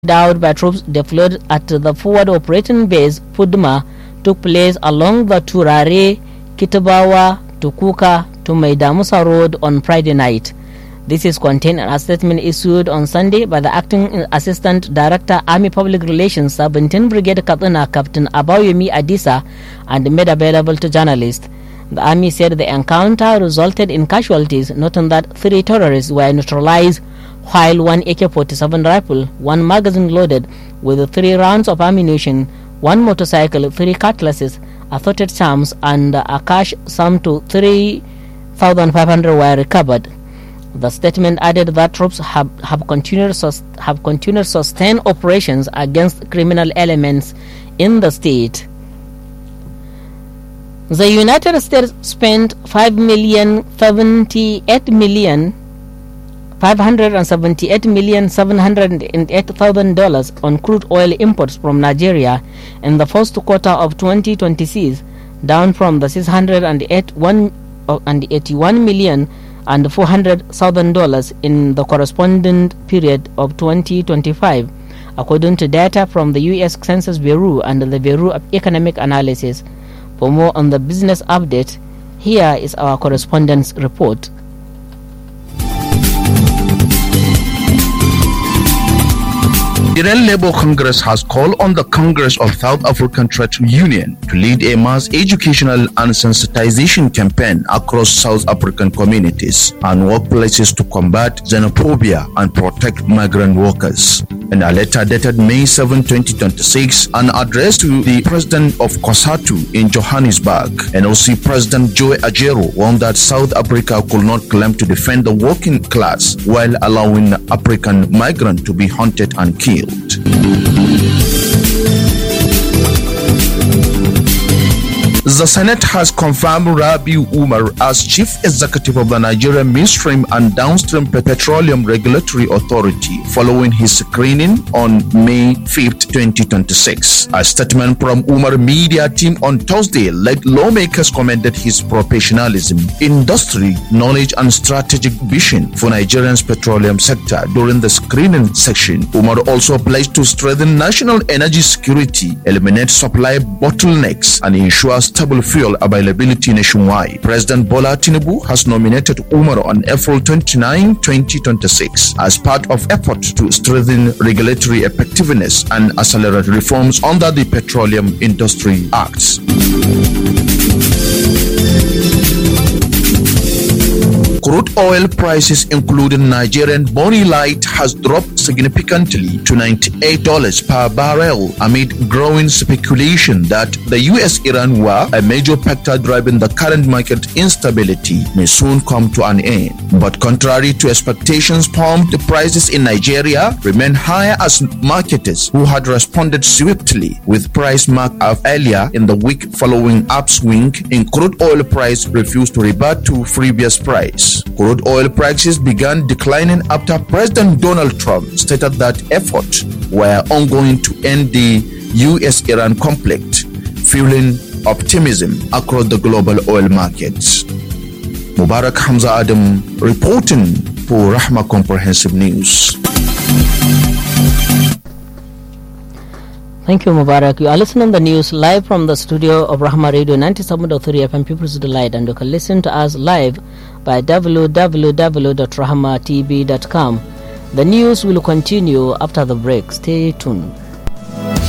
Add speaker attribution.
Speaker 1: out by troops deployed at the forward operating base Pudma took place along the Turare, Kitabawa to Kuka to Maidamusa Road on Friday night. This is contained in a statement issued on Sunday by the Acting Assistant Director, Army Public Relations, 17th Brigade Katsina, Captain Abayomi Adisa, and made available to journalists. The Army said the encounter resulted in casualties, noting that 3 terrorists were neutralized, while 1 AK-47 rifle, 1 magazine loaded with 3 rounds of ammunition, 1 motorcycle, 3 cutlasses, assorted charms, and a cash sum to 3,500 were recovered. The statement added that troops have continued sustained operations against criminal elements in the state. The United States spent $578,708,000 on crude oil imports from Nigeria in the first quarter of 2026, down from the $681,400,000 in the corresponding period of 2025, according to data from the U.S. Census Bureau and the Bureau of Economic Analysis. For more on the business update, here is our correspondent's report.
Speaker 2: The Nigerian Labour Congress has called on the Congress of South African Trade Union to lead a mass educational and sensitization campaign across South African communities and workplaces to combat xenophobia and protect migrant workers. In a letter dated May 7, 2026, and addressed to the President of COSATU in Johannesburg, NOC President Joe Ajero warned that South Africa could not claim to defend the working class while allowing African migrants to be hunted and killed. The Senate has confirmed Rabiu Umar as Chief Executive of the Nigerian Midstream and Downstream Petroleum Regulatory Authority following his screening on May 5, 2026. A statement from Umar media team on Thursday led lawmakers commended his professionalism, industry knowledge and strategic vision for Nigeria's petroleum sector during the screening section. Umar also pledged to strengthen national energy security, eliminate supply bottlenecks and ensure stable fuel availability nationwide. President Bola Tinubu has nominated Umar on April 29, 2026 as part of efforts to strengthen regulatory effectiveness and accelerate reforms under the Petroleum Industry Acts. Crude oil prices, including Nigerian Bonny Light, has dropped significantly to $98 per barrel amid growing speculation that the US-Iran war, a major factor driving the current market instability, may soon come to an end. But contrary to expectations, pumped prices in Nigeria remain higher as marketers who had responded swiftly with price mark-up earlier in the week following upswing in crude oil price refused to revert to previous price. Crude oil prices began declining after President Donald Trump stated that efforts were ongoing to end the US-Iran conflict, fueling optimism across the global oil markets. Mubarak Hamza Adam reporting for Rahma Comprehensive News.
Speaker 1: Thank you, Mubarak. You are listening to the news live from the studio of Rahma Radio 97.3 FM People's Delight, and you can listen to us live by www.rahmatv.com. The news will continue after the break. Stay tuned.